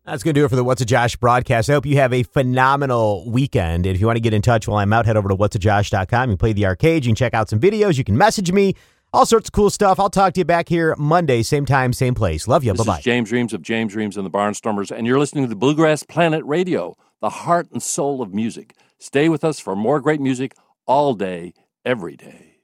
That's going to do it for the What's a Josh broadcast. I hope you have a phenomenal weekend. And if you want to get in touch while I'm out, head over to whatsajosh.com. You can play the arcade. You can check out some videos. You can message me. All sorts of cool stuff. I'll talk to you back here Monday, same time, same place. Love you. Bye-bye. This is James Reams of James Reams and the Barnstormers, and you're listening to the Bluegrass Planet Radio, the heart and soul of music. Stay with us for more great music all day, every day.